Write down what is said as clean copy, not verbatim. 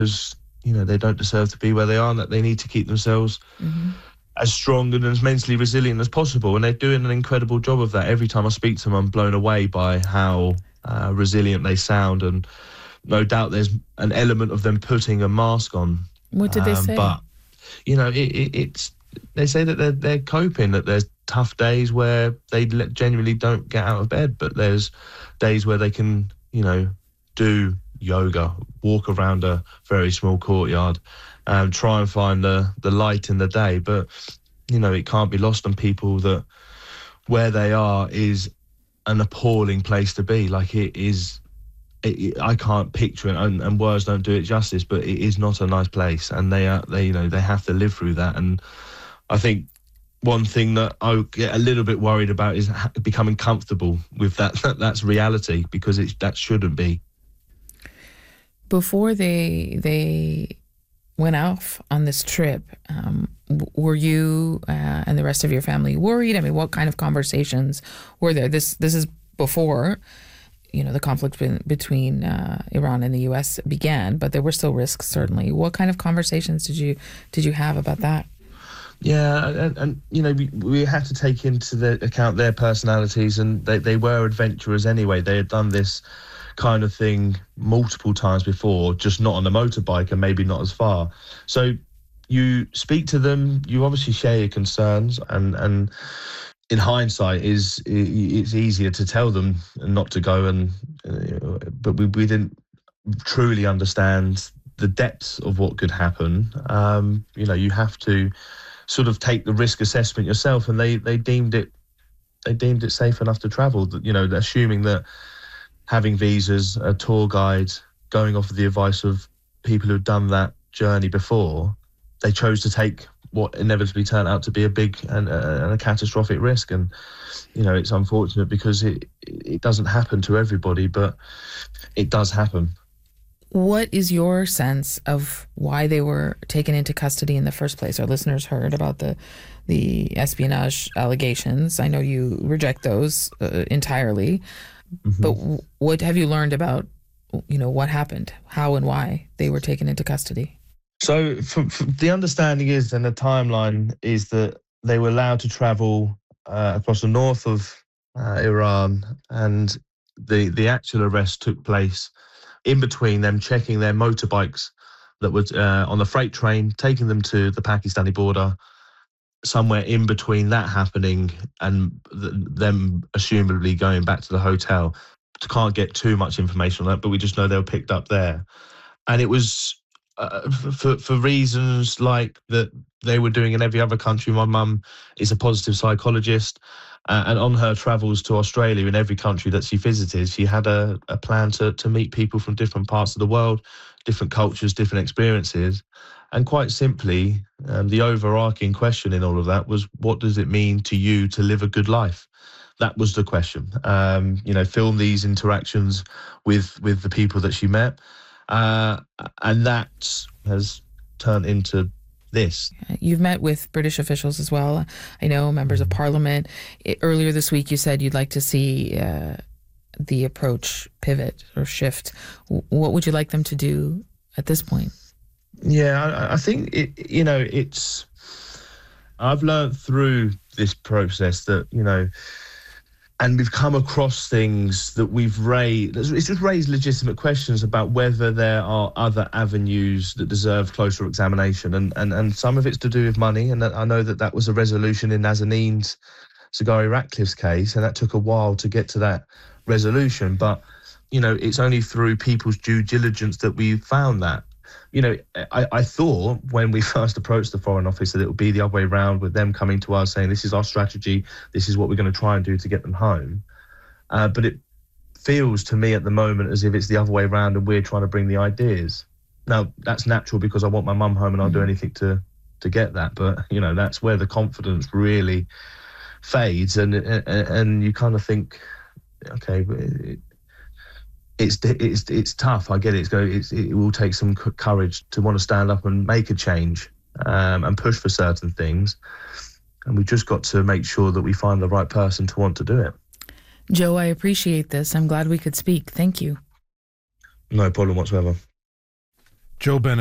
because, they don't deserve to be where they are, and that they need to keep themselves as strong and as mentally resilient as possible. And they're doing an incredible job of that. Every time I speak to them, I'm blown away by how resilient they sound. And no doubt there's an element of them putting a mask on. What did they say? But, it's they say that they're coping, that there's tough days where they genuinely don't get out of bed, but there's days where they can, do yoga, walk around a very small courtyard, try and find the light in the day. But, it can't be lost on people that where they are is an appalling place to be. Like, it is, I can't picture it, and words don't do it justice, but it is not a nice place, and they have to live through that. And I think one thing that I get a little bit worried about is becoming comfortable with that. That's reality, because that shouldn't be. Before they went off on this trip, were you and the rest of your family worried? I mean, what kind of conversations were there? This is before, the conflict between Iran and the U.S. began, but there were still risks, certainly. What kind of conversations did you have about that? Yeah, and we had to take into account their personalities, and they were adventurers anyway. They had done this kind of thing multiple times before, just not on a motorbike and maybe not as far. So you speak to them, you obviously share your concerns, and in hindsight it's easier to tell them not to go, but we didn't truly understand the depths of what could happen. You have to sort of take the risk assessment yourself, and they deemed it safe enough to travel, assuming that having visas, a tour guide, going off of the advice of people who've done that journey before, they chose to take what inevitably turned out to be a big and a catastrophic risk. And, it's unfortunate because it doesn't happen to everybody, but it does happen. What is your sense of why they were taken into custody in the first place? Our listeners heard about the espionage allegations. I know you reject those entirely. Mm-hmm. But what have you learned about, what happened, how and why they were taken into custody? So the understanding is, and the timeline is, that they were allowed to travel across the north of Iran, and the actual arrest took place in between them checking their motorbikes that were on the freight train, taking them to the Pakistani border. Somewhere in between that happening and them assumably going back to the hotel. Can't get too much information on that, but we just know they were picked up there. And it was for reasons like that they were doing in every other country. My mum is a positive psychologist, and on her travels to Australia, in every country that she visited, she had a plan to meet people from different parts of the world, different cultures, different experiences. And quite simply, the overarching question in all of that was, what does it mean to you to live a good life? That was the question. Film these interactions with the people that she met. And that has turned into this. You've met with British officials as well. I know members of Parliament. Earlier this week, you said you'd like to see the approach pivot or shift. What would you like them to do at this point? Yeah, I think it's. I've learned through this process that and we've come across things that we've raised. It's just raised legitimate questions about whether there are other avenues that deserve closer examination, and some of it's to do with money. And I know that was a resolution in Nazanin's Zaghari Ratcliffe's case, and that took a while to get to that resolution. But it's only through people's due diligence that we found that. I thought when we first approached the Foreign Office that it would be the other way around, with them coming to us saying, this is our strategy, this is what we're going to try and do to get them home. But it feels to me at the moment as if it's the other way around and we're trying to bring the ideas. Now, that's natural because I want my mum home and I'll do anything to get that. But, that's where the confidence really fades. And you kind of think, okay, it's tough. I get it. It will take some courage to want to stand up and make a change and push for certain things. And we've just got to make sure that we find the right person to want to do it. Joe, I appreciate this. I'm glad we could speak. Thank you. No problem whatsoever. Joe Bennett.